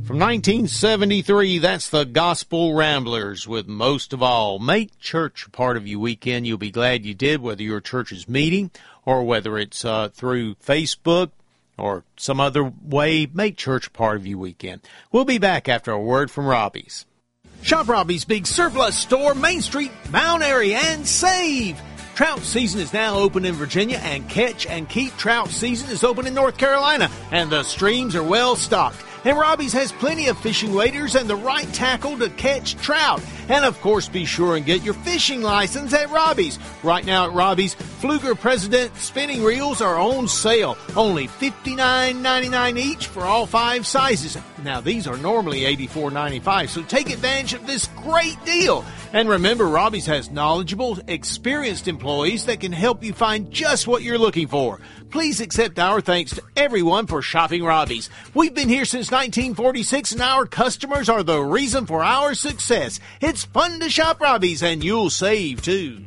From 1973, that's the Gospel Ramblers with Most of All. Make church a part of your weekend. You'll be glad you did, whether your church is meeting or whether it's through Facebook or some other way. Make church a part of your weekend. We'll be back after a word from Robbie's. Shop Robbie's Big Surplus Store, Main Street, Mount Airy, and save! Trout season is now open in Virginia, and Catch and Keep trout season is open in North Carolina, and the streams are well stocked. And Robbie's has plenty of fishing waders and the right tackle to catch trout. And of course, be sure and get your fishing license at Robbie's. Right now at Robbie's, Pfluger President spinning reels are on sale. Only $59.99 each for all 5 sizes. Now, these are normally $84.95, so take advantage of this great deal. And remember, Robbie's has knowledgeable, experienced employees that can help you find just what you're looking for. Please accept our thanks to everyone for shopping Robbie's. We've been here since 1946, and our customers are the reason for our success. It's fun to shop Robbie's, and you'll save, too.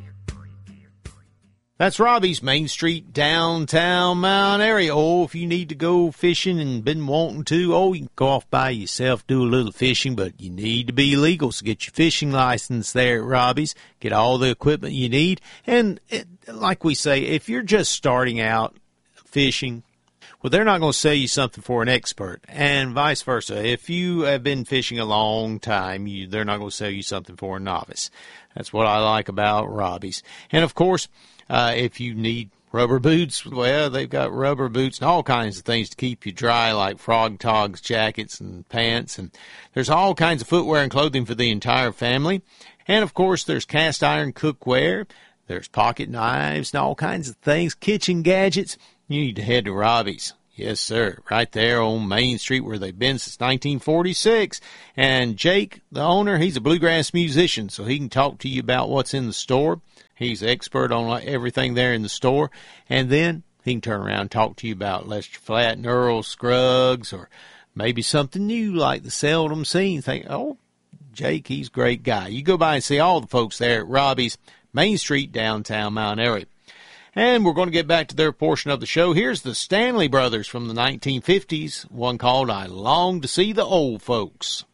That's Robbie's, Main Street, downtown Mount Airy. Oh, if you need to go fishing and been wanting to, you can go off by yourself, do a little fishing, but you need to be legal, so get your fishing license there at Robbie's. Get all the equipment you need. And like we say, if you're just starting out fishing, well, they're not going to sell you something for an expert, and vice versa. If you have been fishing a long time, they're not going to sell you something for a novice. That's what I like about Robbie's. And, of course, if you need rubber boots, well, they've got rubber boots and all kinds of things to keep you dry, like Frog Togs jackets and pants. And there's all kinds of footwear and clothing for the entire family. And, of course, there's cast iron cookware. There's pocket knives and all kinds of things, kitchen gadgets. You need to head to Robbie's. Yes, sir. Right there on Main Street where they've been since 1946. And Jake, the owner, he's a bluegrass musician, so he can talk to you about what's in the store. He's expert on everything there in the store. And then he can turn around and talk to you about Lester Flatt and Earl Scruggs, or maybe something new like the seldom seen. Think, oh, Jake, he's a great guy. You go by and see all the folks there at Robbie's, Main Street, downtown Mount Airy. And we're going to get back to their portion of the show. Here's the Stanley Brothers from the 1950s, one called I Long to See the Old Folks.